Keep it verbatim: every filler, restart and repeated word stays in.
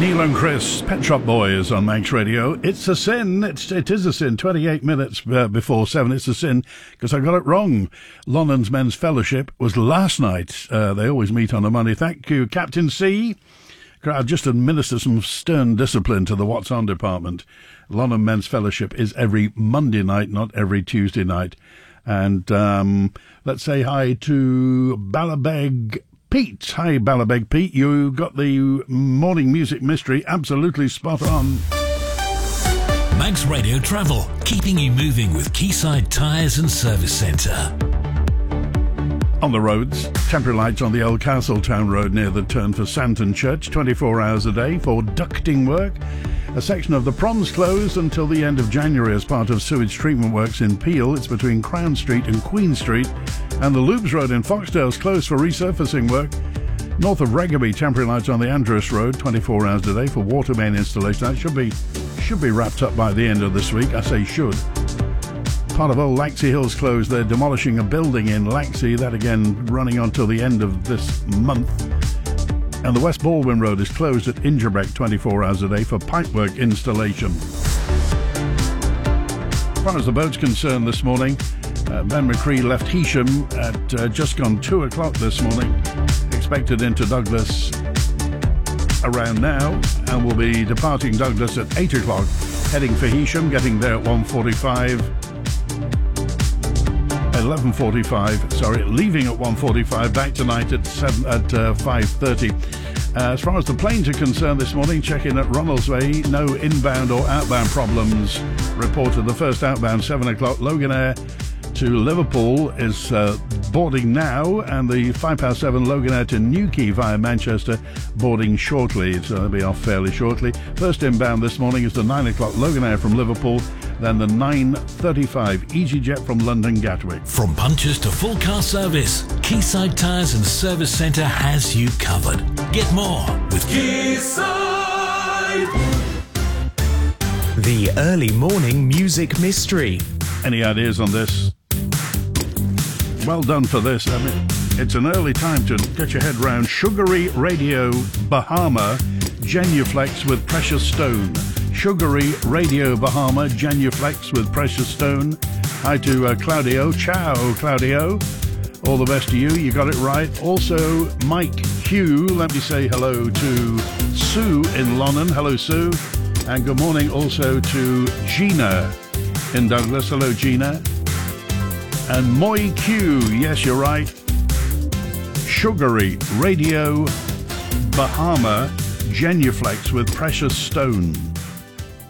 Neil and Chris, Pet Shop Boys on Manx Radio. It's a sin. It's, it is a sin. twenty-eight minutes uh, before seven. It's a sin because I got it wrong. Lonnon's Men's Fellowship was last night. Uh, they always meet on a Monday. Thank you, Captain C. I'll just administer some stern discipline to the What's On department. Lonnon Men's Fellowship is every Monday night, not every Tuesday night. And um, let's say hi to Ballabeg Pete. Hi, Ballabeg Pete. You got the morning music mystery absolutely spot on. Manx Radio Travel, keeping you moving with Quayside Tyres and Service Centre. On the roads, temporary lights on the Old Castletown Road near the turn for Santon Church, twenty-four hours a day for ducting work. A section of the Proms closed until the end of January as part of sewage treatment works in Peel. It's between Crown Street and Queen Street. And the Loops Road in Foxdale is closed for resurfacing work. North of Reggaby, temporary lights on the Andrews Road, twenty-four hours a day for water main installation. That should be should be wrapped up by the end of this week. I say should. Part of Old Laxey Hills closed. They're demolishing a building in Laxey. That again running on till the end of this month. And the West Baldwin Road is closed at Ingerbreck twenty-four hours a day for pipework installation. As far as the boat's concerned this morning, uh, Ben McCree left Heysham at uh, just gone two o'clock this morning. Expected into Douglas around now, and will be departing Douglas at eight o'clock, heading for Heysham, getting there at one forty-five. eleven forty-five, sorry, leaving at one forty-five, back tonight at seven at uh, five thirty. Uh, as far as the planes are concerned this morning, check in at Ronaldsway, no inbound or outbound problems reported. The first outbound, seven o'clock, Loganair to Liverpool is uh, boarding now, and the five past seven Loganair to Newquay via Manchester boarding shortly, so they'll be off fairly shortly. First inbound this morning is the nine o'clock Loganair from Liverpool, then the nine thirty-five EasyJet from London Gatwick. From punches to full car service, Quayside Tyres and Service Centre has you covered. Get more with Quayside. The early morning music mystery. Any ideas on this? Well done for this. I mean, it's an early time to get your head round. Sugary Radio Bahama Genuflex with Precious Stone. Sugary Radio Bahama Genuflex with Precious Stone. Hi to uh, Claudio. Ciao, Claudio. All the best to you. You got it right. Also, Mike Hugh. Let me say hello to Sue in Lonnon. Hello, Sue. And good morning also to Gina in Douglas. Hello, Gina. And Moy Q. Yes, you're right. Sugary Radio Bahama Genuflex with Precious Stone.